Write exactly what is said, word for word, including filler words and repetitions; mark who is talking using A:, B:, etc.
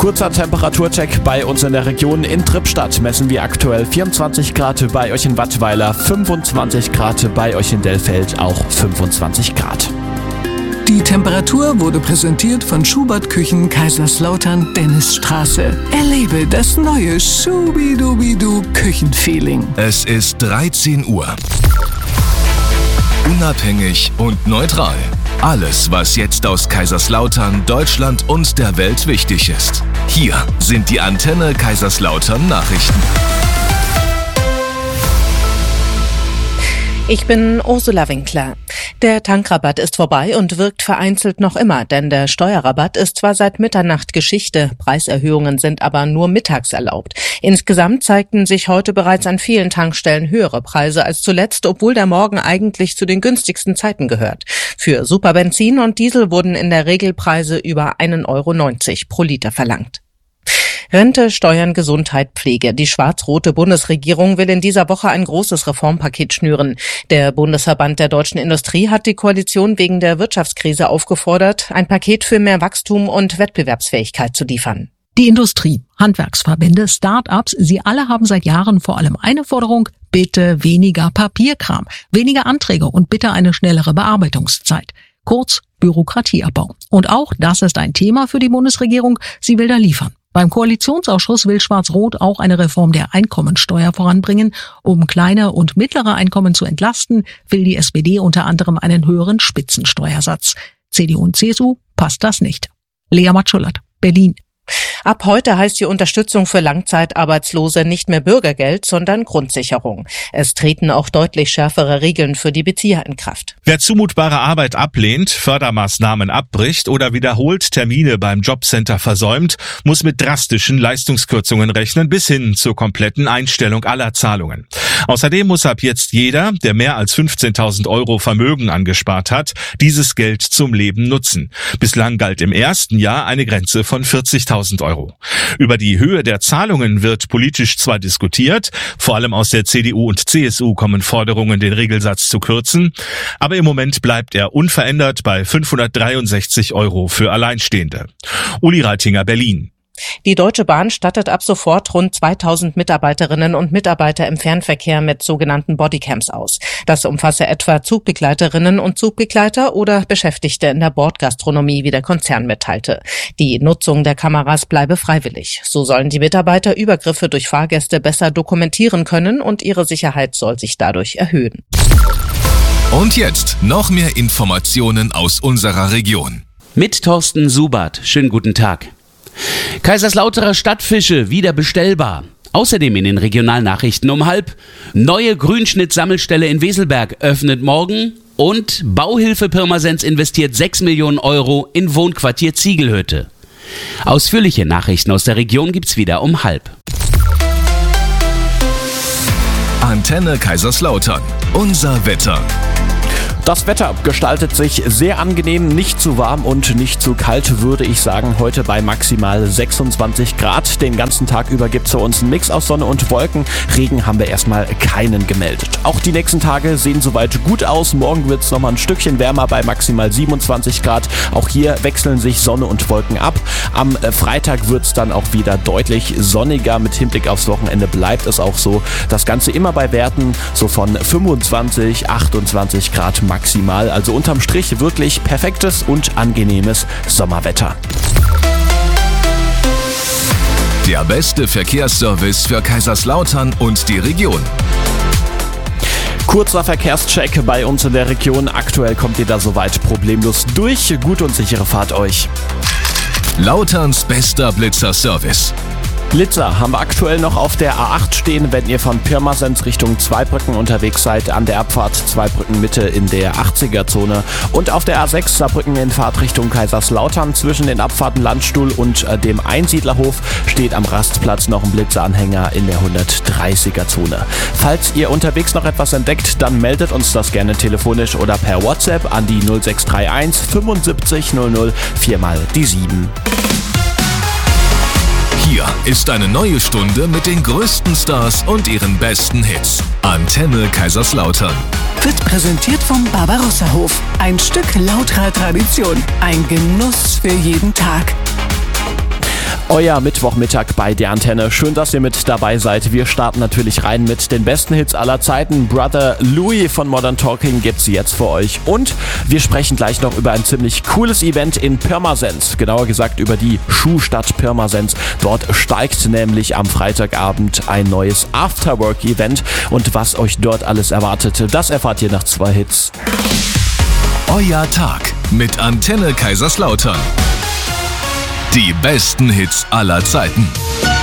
A: Kurzer Temperaturcheck bei uns in der Region. In Trippstadt messen wir aktuell vierundzwanzig Grad, bei euch in Wattweiler fünfundzwanzig Grad, bei euch in Dellfeld auch fünfundzwanzig Grad.
B: Die Temperatur wurde präsentiert von Schubert Küchen Kaiserslautern Dennisstraße. Erlebe das neue Schubidubidu Küchenfeeling.
C: Es ist dreizehn Uhr. Unabhängig und neutral. Alles, was jetzt aus Kaiserslautern, Deutschland und der Welt wichtig ist. Hier sind die Antenne Kaiserslautern Nachrichten.
D: Ich bin Ursula Winkler. Der Tankrabatt ist vorbei und wirkt vereinzelt noch immer, denn der Steuerrabatt ist zwar seit Mitternacht Geschichte, Preiserhöhungen sind aber nur mittags erlaubt. Insgesamt zeigten sich heute bereits an vielen Tankstellen höhere Preise als zuletzt, obwohl der Morgen eigentlich zu den günstigsten Zeiten gehört. Für Superbenzin und Diesel wurden in der Regel Preise über ein Euro neunzig pro Liter verlangt. Rente, Steuern, Gesundheit, Pflege. Die schwarz-rote Bundesregierung will in dieser Woche ein großes Reformpaket schnüren. Der Bundesverband der deutschen Industrie hat die Koalition wegen der Wirtschaftskrise aufgefordert, ein Paket für mehr Wachstum und Wettbewerbsfähigkeit zu liefern.
E: Die Industrie, Handwerksverbände, Start-ups, sie alle haben seit Jahren vor allem eine Forderung: bitte weniger Papierkram, weniger Anträge und bitte eine schnellere Bearbeitungszeit. Kurz Bürokratieabbau. Und auch das ist ein Thema für die Bundesregierung. Sie will da liefern. Beim Koalitionsausschuss will Schwarz-Rot auch eine Reform der Einkommensteuer voranbringen. Um kleine und mittlere Einkommen zu entlasten, will die S P D unter anderem einen höheren Spitzensteuersatz. C D U und C S U passt das nicht. Lea Matschullert, Berlin.
D: Ab heute heißt die Unterstützung für Langzeitarbeitslose nicht mehr Bürgergeld, sondern Grundsicherung. Es treten auch deutlich schärfere Regeln für die Bezieher in Kraft.
F: Wer zumutbare Arbeit ablehnt, Fördermaßnahmen abbricht oder wiederholt Termine beim Jobcenter versäumt, muss mit drastischen Leistungskürzungen rechnen bis hin zur kompletten Einstellung aller Zahlungen. Außerdem muss ab jetzt jeder, der mehr als fünfzehntausend Euro Vermögen angespart hat, dieses Geld zum Leben nutzen. Bislang galt im ersten Jahr eine Grenze von vierzigtausend Euro. Über die Höhe der Zahlungen wird politisch zwar diskutiert, vor allem aus der C D U und C S U kommen Forderungen, den Regelsatz zu kürzen, aber im Moment bleibt er unverändert bei fünfhundertdreiundsechzig Euro für Alleinstehende. Uli Reitinger, Berlin.
D: Die Deutsche Bahn stattet ab sofort rund zweitausend Mitarbeiterinnen und Mitarbeiter im Fernverkehr mit sogenannten Bodycams aus. Das umfasse etwa Zugbegleiterinnen und Zugbegleiter oder Beschäftigte in der Bordgastronomie, wie der Konzern mitteilte. Die Nutzung der Kameras bleibe freiwillig. So sollen die Mitarbeiter Übergriffe durch Fahrgäste besser dokumentieren können und ihre Sicherheit soll sich dadurch erhöhen.
C: Und jetzt noch mehr Informationen aus unserer Region.
G: Mit Thorsten Subert. Schönen guten Tag. Kaiserslauterer Stadtfische wieder bestellbar. Außerdem in den Regionalnachrichten um halb. Neue Grünschnitt-Sammelstelle in Weselberg öffnet morgen. Und Bauhilfe Pirmasens investiert sechs Millionen Euro in Wohnquartier Ziegelhütte. Ausführliche Nachrichten aus der Region gibt's wieder um halb.
C: Antenne Kaiserslautern. Unser Wetter.
A: Das Wetter gestaltet sich sehr angenehm, nicht zu warm und nicht zu kalt, würde ich sagen. Heute bei maximal sechsundzwanzig Grad. Den ganzen Tag über gibt es für uns einen Mix aus Sonne und Wolken. Regen haben wir erstmal keinen gemeldet. Auch die nächsten Tage sehen soweit gut aus. Morgen wird es nochmal ein Stückchen wärmer bei maximal siebenundzwanzig Grad. Auch hier wechseln sich Sonne und Wolken ab. Am Freitag wird es dann auch wieder deutlich sonniger. Mit Hinblick aufs Wochenende bleibt es auch so. Das Ganze immer bei Werten so von fünfundzwanzig, achtundzwanzig Grad maximal. Also unterm Strich wirklich perfektes und angenehmes Sommerwetter.
C: Der beste Verkehrsservice für Kaiserslautern und die Region.
A: Kurzer Verkehrscheck bei uns in der Region. Aktuell kommt ihr da soweit problemlos durch. Gute und sichere Fahrt euch.
C: Lauterns bester Blitzer-Service.
A: Blitzer haben wir aktuell noch auf der A acht stehen, wenn ihr von Pirmasens Richtung Zweibrücken unterwegs seid, an der Abfahrt Zweibrücken Mitte in der achtziger-Zone und auf der A sechs Saarbrücken in Fahrtrichtung Kaiserslautern zwischen den Abfahrten Landstuhl und äh, dem Einsiedlerhof steht am Rastplatz noch ein Blitzeranhänger in der hundertdreißiger-Zone. Falls ihr unterwegs noch etwas entdeckt, dann meldet uns das gerne telefonisch oder per WhatsApp an die null sechs drei eins fünfundsiebzig null null vier mal die sieben.
C: Hier ist eine neue Stunde mit den größten Stars und ihren besten Hits. Antenne Kaiserslautern.
B: Wird präsentiert vom Barbarossa-Hof. Ein Stück lauterer Tradition. Ein Genuss für jeden Tag.
A: Euer Mittwochmittag bei der Antenne. Schön, dass ihr mit dabei seid. Wir starten natürlich rein mit den besten Hits aller Zeiten. Brother Louis von Modern Talking gibt's jetzt für euch. Und wir sprechen gleich noch über ein ziemlich cooles Event in Pirmasens. Genauer gesagt über die Schuhstadt Pirmasens. Dort steigt nämlich am Freitagabend ein neues Afterwork-Event. Und was euch dort alles erwartet, das erfahrt ihr nach zwei Hits.
C: Euer Tag mit Antenne Kaiserslautern. Die besten Hits aller Zeiten.